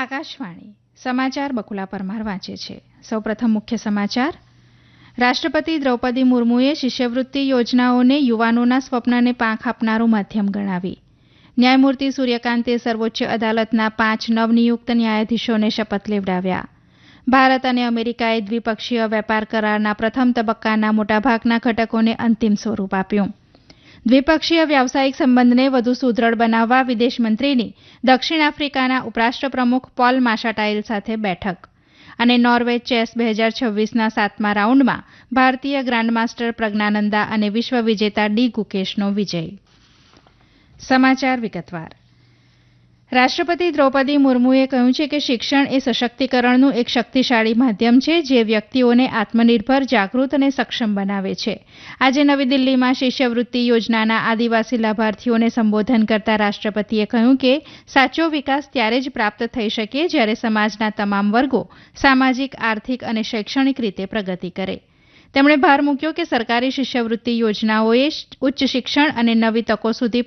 આકાશવાણી સમાચાર બકુલા પરમાર વાંચે છે. સૌપ્રથમ મુખ્ય સમાચાર. રાષ્ટ્રપતિ દ્રૌપદી મુર્મુએ શિષ્યવૃત્તિ યોજનાઓને યુવાનોના સ્વપ્નને પાંખ આપનારું માધ્યમ ગણાવી. ન્યાયમૂર્તિ સૂર્યકાંતે સર્વોચ્ચ અદાલતના 5 નવનિયુક્ત ન્યાયાધીશોને શપથ લેવડાવ્યા. ભારત અને અમેરિકાએ દ્વિપક્ષીય વેપાર કરારના પ્રથમ તબક્કાના મોટાભાગના ઘટકોને અંતિમ સ્વરૂપ આપ્યું. દ્વિપક્ષીય વ્યાવસાયિક સંબંધને વધુ સુદૃઢ બનાવવા વિદેશમંત્રીની દક્ષિણ આફ્રિકાના ઉપરાષ્ટ્રપ્રમુખ પોલ માશાટાઇલ સાથે બેઠક. અને નોર્વે ચેસ 2026ના 7મા રાઉન્ડમાં ભારતીય ગ્રાન્ડમાસ્ટર પ્રજ્ઞાનંદા અને વિશ્વ વિજેતા ડી ગુકેશનો વિજય. સમાચાર વિગતવાર. રાષ્ટ્રપતિ દ્રૌપદી મુર્મુએ કહ્યું છે કે શિક્ષણ એ સશક્તિકરણનું એક શક્તિશાળી માધ્યમ છે જે વ્યક્તિઓને આત્મનિર્ભર, જાગૃત અને સક્ષમ બનાવે છે. આજે નવી દિલ્હીમાં શિષ્યવૃત્તિ યોજનાના આદિવાસી લાભાર્થીઓને સંબોધન કરતા રાષ્ટ્રપતિએ કહ્યું કે સાચો વિકાસ ત્યારે જ પ્રાપ્ત થઈ શકે જ્યારે સમાજના તમામ વર્ગો સામાજિક, આર્થિક અને શૈક્ષણિક રીતે પ્રગતિ કરે. તેમણે ભાર મૂક્યો કે સરકારી શિષ્યવૃત્તિ યોજનાઓએ ઉચ્ચ શિક્ષણ અને નવી તકો સુધી